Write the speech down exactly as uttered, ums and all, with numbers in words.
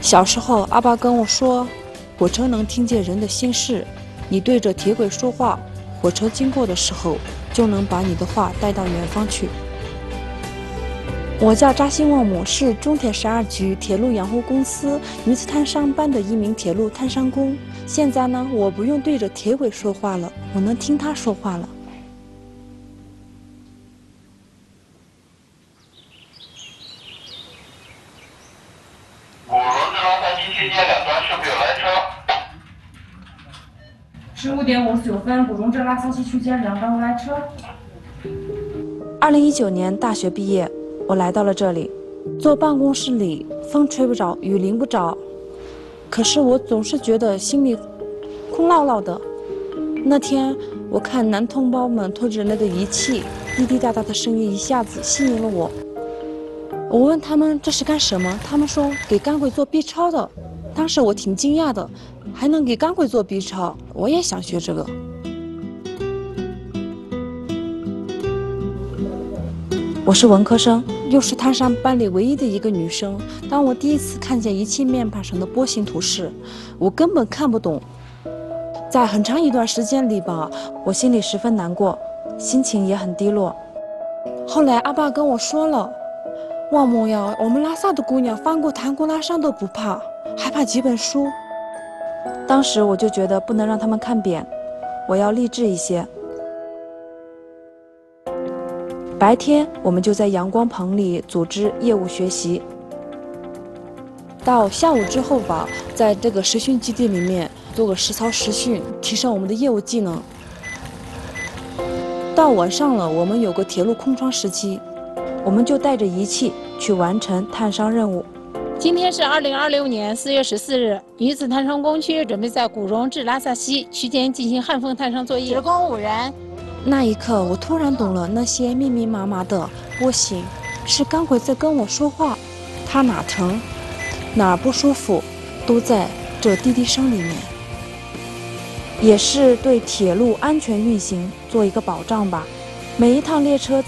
小时候，阿爸跟我说，火车能听见人的心事，你对着铁轨说话，火车经过的时候，就能把你的话带到远方去。我叫扎西旺姆，是中铁十二局铁路养护公司女子探伤班的一名铁路探伤工。现在呢，我不用对着铁轨说话了，我能听他说话了。 古荣至拉萨西区间两端是否有来车？ 十五点五十九分，古荣至拉萨西区间两端无来车。 二零一九年大学毕业，我来到了这里。坐办公室里，风吹不着，雨淋不着，可是我总是觉得心里空落落的。那天，我看男同胞们拖着那个仪器，滴滴答答的声音一下子吸引了我。我问他们这是干什么，他们说给钢轨做 B 超的。当时我挺惊讶的，还能给钢轨做 B 超，我也想学这个。我是文科生，又是探伤班里唯一的一个女生。当我第一次看见仪器面板上的波形图示，我根本看不懂。在很长一段时间里吧，我心里十分难过，心情也很低落。后来阿爸跟我说了，旺姆呀，我们拉萨的姑娘翻过唐古拉山都不怕，还怕几本书。当时我就觉得不能让他们看扁，我要励志一些。白天我们就在阳光棚里组织业务学习，到下午之后吧，在这个实训基地里面做个实操实训，提升我们的业务技能。到晚上了，我们有个铁路空窗时期，我们就带着仪器去完成探伤任务。 今天是二零二六年四月十四日，女子探伤工区准备在古荣至拉萨西区间进行焊缝探伤作业，职工五人。 那一刻，我突然懂了，那些密密麻麻的波形，是钢轨在跟我说话。它哪疼，哪儿不舒服，都在这滴滴声里面，也是对铁路安全运行做一个保障吧。每一趟列车